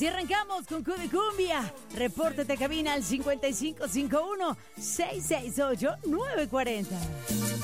Así arrancamos con Cude Cumbia. Repórtate cabina al 5551-668-940.